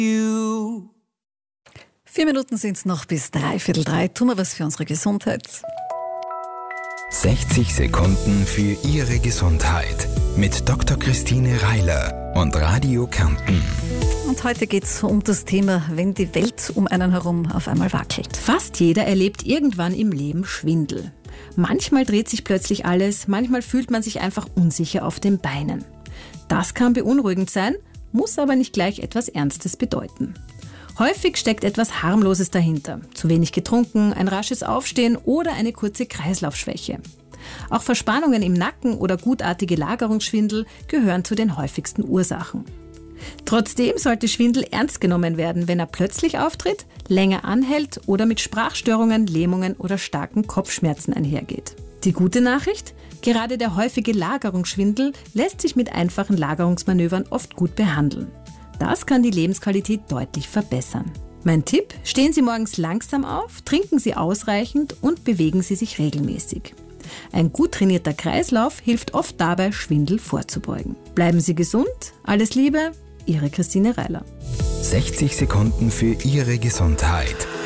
4 Minuten sind es noch bis 3:45. Tun wir was für unsere Gesundheit. 60 Sekunden für Ihre Gesundheit mit Dr. Christine Reiler und Radio Kärnten. Und heute geht es um das Thema, wenn die Welt um einen herum auf einmal wackelt. Fast jeder erlebt irgendwann im Leben Schwindel. Manchmal dreht sich plötzlich alles, manchmal fühlt man sich einfach unsicher auf den Beinen. Das kann beunruhigend sein, muss aber nicht gleich etwas Ernstes bedeuten. Häufig steckt etwas Harmloses dahinter. Zu wenig getrunken, ein rasches Aufstehen oder eine kurze Kreislaufschwäche. Auch Verspannungen im Nacken oder gutartige Lagerungsschwindel gehören zu den häufigsten Ursachen. Trotzdem sollte Schwindel ernst genommen werden, wenn er plötzlich auftritt, länger anhält oder mit Sprachstörungen, Lähmungen oder starken Kopfschmerzen einhergeht. Die gute Nachricht? Gerade der häufige Lagerungsschwindel lässt sich mit einfachen Lagerungsmanövern oft gut behandeln. Das kann die Lebensqualität deutlich verbessern. Mein Tipp: Stehen Sie morgens langsam auf, trinken Sie ausreichend und bewegen Sie sich regelmäßig. Ein gut trainierter Kreislauf hilft oft dabei, Schwindel vorzubeugen. Bleiben Sie gesund, alles Liebe, Ihre Christine Reiler. 60 Sekunden für Ihre Gesundheit.